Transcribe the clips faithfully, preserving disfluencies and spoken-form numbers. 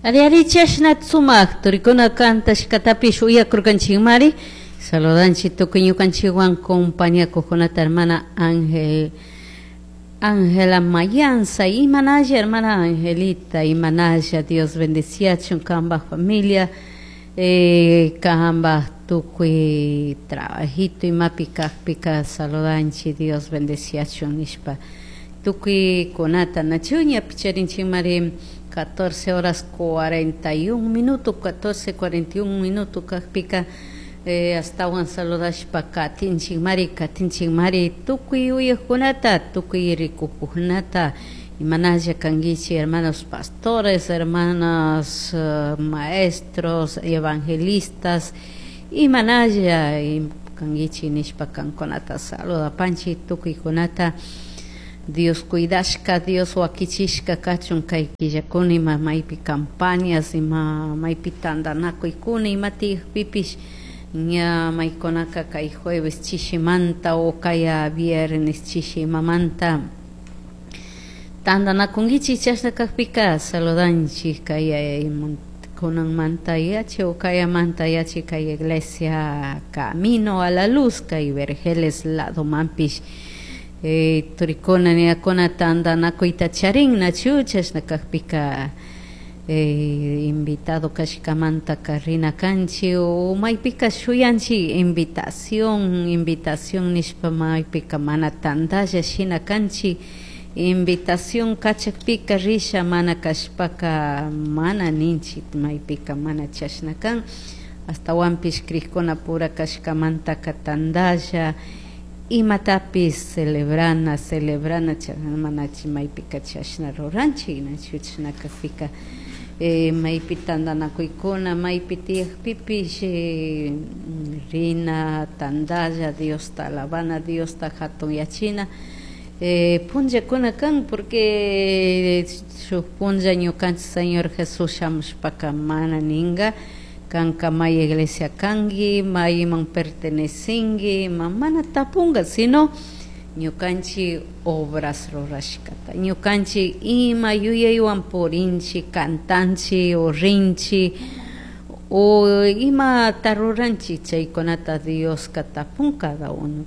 Ariarichashnat sumak, turikuna kantash katapish uyakurkanchikmari. Saludanchi tukuñukanchikwan compañía kukunata hermana Ángel Ángela Mayanza, Imanaya, hermana Angelita, Imanaya, Dios bendeciachun, kamba familia, eh, kamba tukui trabajito y mapika pika saludanchi, Dios bendeciachun, nishpa tukui konata nachuña picharinchimari catorce horas cuarenta y un minutos, catorce cuarenta y un minutos kakpika. Eh, hasta un saludash pa katinchik mari katinchik mari tukui uyajunata tukui rikukunata imanaya kangichi hermanos pastores, hermanos uh, maestros, evangelistas imanaya kangichi nishpa kankonata saluda panchi tukui kunata Dios cuidashka, Dios wakichishka kachun kay killakuni ma maypi campañas ima maypi tandanako ikuni imati pipish ña maykonaka kay jueves chishimanta o kaya viernes chishimamanta tandanakungichi chashna kakpika saludanchi kaya kunan manta yachi o kaya manta yachi kay iglesia Camino a la Luz kay Vergeles lado mampish eh, turikuna niakuna tandanako itacharin nachu chashna kakpika Eh, invitado kashkamanta karina kanchi o maipika shuyanchi invitación invitación nishpa maipika mana tandaya shina kanchi invitación kachakpika risha mana kashpaka mana ninchi maipika mana chashna kan hasta wampish krikuna pura kashkamanta katandaya imatapis celebrana celebrana manachi maipika chashna roranchi nachuchna kafika Eh, maypi tandanakuykuna maypi tiyaq pipish eh, rina tandalla Dios ta alabana Dios ta hatun yachina eh, punllakuna kan porque shuk punlla ñukanchik Señor Jesús shamushpaka mana ninga kanka may iglesia kangi mayman pertenecingi mana tapunga sino ñukanchik obras rurashkata ñukanchik ima yuyaywan purinchi cantanchi o rinchi o ima taruranchi chaykunata Dios katapun cada uno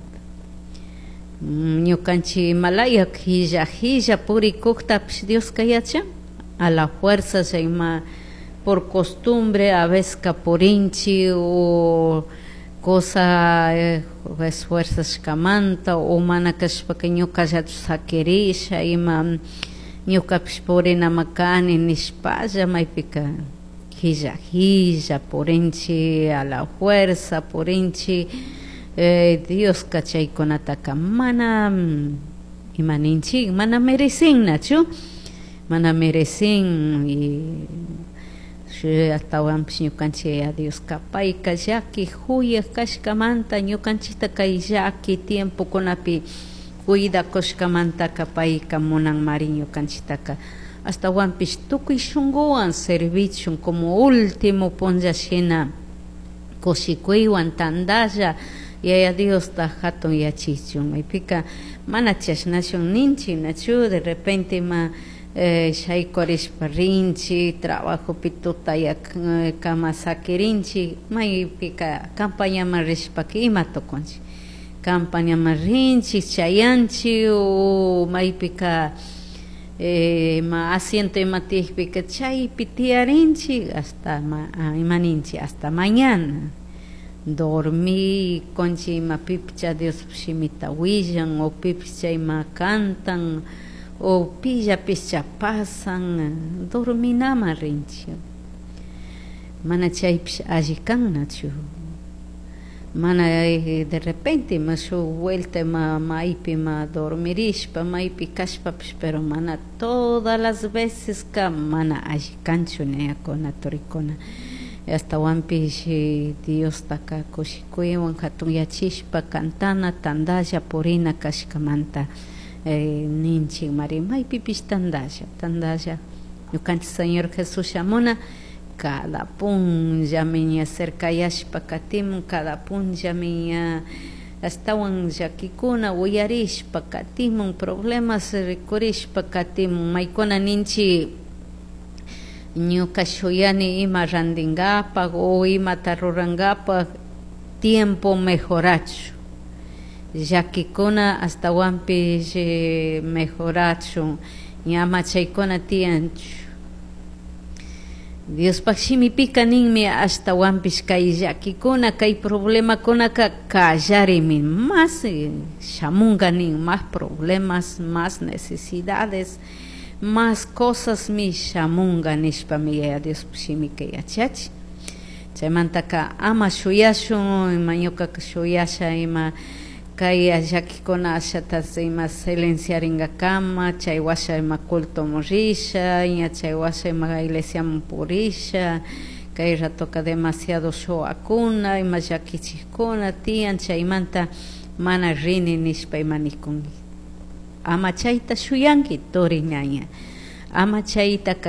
ñukanchik malaya hilla hilla purikuktapish Dios kayachan a la fuerza ima por costumbre a veces purinchi o cosa eh, esfuerzos kamanta o mana kashpaka ñuka sakirisha ima ñukapish purina makani nishpalla maypika hilla hilla purinchi a la fuerza purinchi eh, Dios kachaykunataka mana imaninchik mana merecen nachu mana merecen y hasta wampish ñukanchik a Dios kapayka llaki huyaq kashkamanta ñukanchikta kay llaki tiempo kunapi cuida kushkamanta kapayka munan mari ñukanchiktaka hasta wampish tukuy shunquwan servichun como último punlla shina kushikuywan tandalla yaya Dios ta hatun yachichun maypika mana chashnashun ninchi nachu de repente ma Eh, shaykorishpa rinchi trabajo pituta yak eh, kama sakirinchi maypika campañaman rishpaka ima tukunchik campañaman rinchik chayanchi o maypika eh, ma asiento ima tiyakpika chaypi tiyarinchik hasta ma, ah, imaninchik hasta mañana dormi konchi ima pipicha Dios shimita willan o pipicha ima cantan o pilla pischa pasan dorminama rinchi mana chaypish allikan nachu mana eh, de repente ma shu vuelta ma maypi ma dormirishpa maypi kashpapish pero mana todas las veces ka mana allikanchu niyakuna turikuna hasta wampish Dios taka kushikuywan hatun yachishpa kantana tandalla purina kashkamanta Eh, ninchi mari maypipish tandalla tandalla ñukanchik Señor Jesús shamuna cada punlla miña cercayashpa katimun cada punlla miña astawan llakikuna uyarishpa katimun problemas rikurishpa katimun maykuna ninchi ñuka shuyani ima randingapak o imata rurangapak tiempo mejorachu llakikuna astawanpish eh, mejorachu ñama chaykuna tiyanchu Diospak shimipika ninmi ashtawanpish kay llakikuna kay problemakunaka kallarimi más eh, shamunga nin más problemas más necesidades más cosas mi shamunga nishpami Dios shimika yachachi chaymantaka ama shuyashun ima ñuka shuyasha ima kay llakikuna ashatas ima silenciaringakama chay washa ima culto risha ña chay washa ima iglesiaman purisha kay ratoka demasiado showakuna ima llakichikkuna tiyan chaymanta mana rini nishpa ima nikunki ama chayta shuyanki turi ñaña ama chayta